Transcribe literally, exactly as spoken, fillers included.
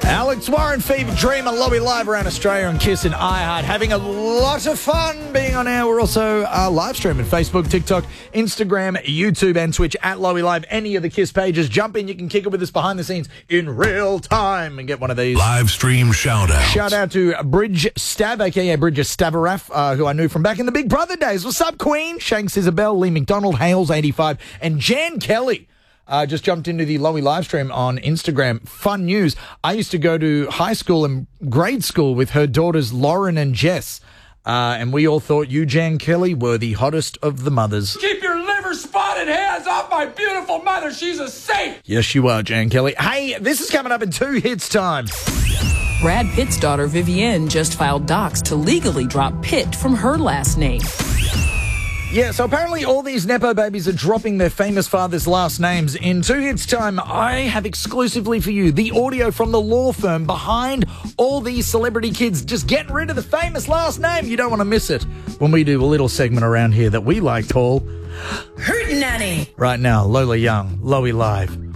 Alex Warren, Fever Dreamer, Lobby Live around Australia on Kiss and iHeart. Having a lot of fun being on air. We're also uh, live streaming Facebook, TikTok, Instagram, YouTube and Twitch at Lobby Live. Any of the Kiss pages. Jump in. You can kick it with us behind the scenes in real time and get one of these. Live stream shout out. Shout out to Bridge Stav, a k a. Bridge Stavaraff, uh, who I knew from back in the Big Brother days. What's up, Queen? Shanks Isabel, Lee McDonald, Hales eighty-five, and Jan Kelly. Uh, just jumped into the Lowy live stream on Instagram. Fun news. I used to go to high school and grade school with her daughters, Lauren and Jess. Uh, and we all thought you, Jan Kelly, were the hottest of the mothers. Keep your liver spotted hands off my beautiful mother. She's a saint. Yes, you are, Jan Kelly. Hey, this is coming up in two hits time. Brad Pitt's daughter, Vivienne, just filed docs to legally drop Pitt from her last name. Yeah, so apparently all these Nepo babies are dropping their famous father's last names. In two hits time, I have exclusively for you the audio from the law firm behind all these celebrity kids just getting rid of the famous last name. You don't want to miss it when we do a little segment around here that we like to call Hootenanny. Right now, Lola Young, Lowy Live.